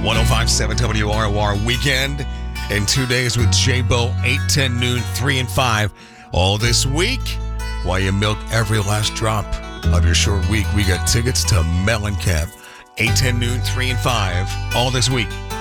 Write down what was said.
1057 WROR weekend and 2 days with J-Bo, 8, 10, noon, 3 and 5. All this week, while you milk every last drop of your short week, we got tickets to Mellencamp, 8, 10, noon, 3 and 5. All this week.